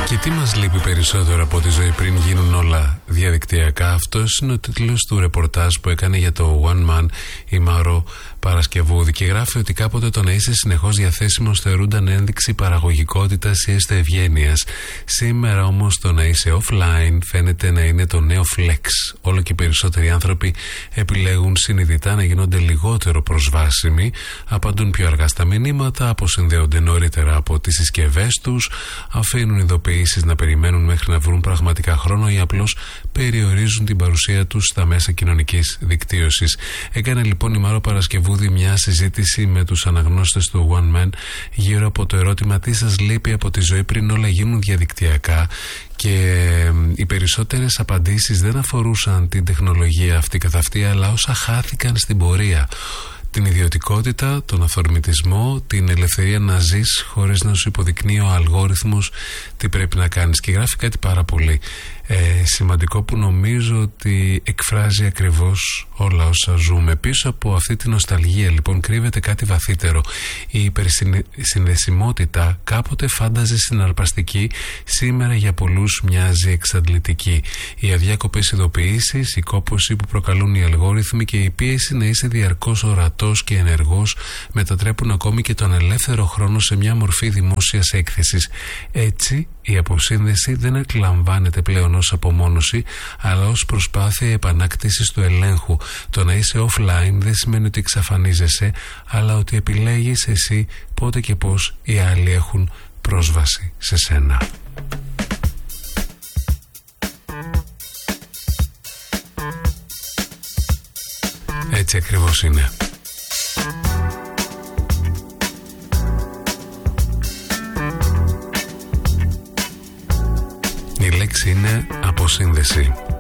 Και τι μας λείπει περισσότερο από τη ζωή πριν γίνουν όλα διαδικτυακά? Αυτός είναι ο τίτλος του ρεπορτάζ που έκανε για το One Man η Μαρό Παρασκευούδη και γράφει ότι κάποτε το να είσαι συνεχώς διαθέσιμος θεωρούνταν ένδειξη παραγωγικότητας ή έστω ευγένειας. Σήμερα όμως το να είσαι offline φαίνεται να είναι το νέο flex. Όλο και περισσότεροι άνθρωποι επιλέγουν συνειδητά να γίνονται λιγότερο προσβάσιμοι, απαντούν πιο αργά στα μηνύματα, αποσυνδέονται νωρίτερα από τις συσκευές τους, αφήνουν ειδοποιήσεις να περιμένουν μέχρι να βρουν πραγματικά χρόνο ή απλώς περιορίζουν την παρουσία τους στα μέσα κοινωνικής δικτύωσης. Έκανε λοιπόν η Μαρό Παρασκευούδη μια συζήτηση με τους αναγνώστες του One Man γύρω από το ερώτημα τι σας λείπει από τη ζωή πριν όλα γίνουν διαδικτυακά, και οι περισσότερες απαντήσεις δεν αφορούσαν την τεχνολογία αυτή καθ' αυτή, αλλά όσα χάθηκαν στην πορεία. Την ιδιωτικότητα, τον αυθορμητισμό, την ελευθερία να ζεις χωρίς να σου υποδεικνύει ο αλγόριθμος τι πρέπει να κάνεις. Και γράφει κάτι πάρα πολύ σημαντικό που νομίζω ότι εκφράζει ακριβώς όλα όσα ζούμε. Πίσω από αυτή την νοσταλγία λοιπόν κρύβεται κάτι βαθύτερο. Η υπερσυνδεσιμότητα κάποτε φάνταζε συναρπαστική, σήμερα για πολλούς μοιάζει εξαντλητική. Οι αδιάκοπες ειδοποιήσεις, η κόπωση που προκαλούν οι αλγόριθμοι και η πίεση να είσαι διαρκώς ορατός και ενεργός μετατρέπουν ακόμη και τον ελεύθερο χρόνο σε μια μορφή δημόσιας έκθεσης. Έτσι η αποσύνδεση δεν εκλαμβάνεται πλέον ως απομόνωση, αλλά ως προσπάθεια επανάκτησης του ελέγχου. Το να είσαι offline δεν σημαίνει ότι εξαφανίζεσαι, αλλά ότι επιλέγεις εσύ πότε και πώς οι άλλοι έχουν πρόσβαση σε σένα. Έτσι ακριβώς είναι. Η λέξη είναι αποσύνδεση.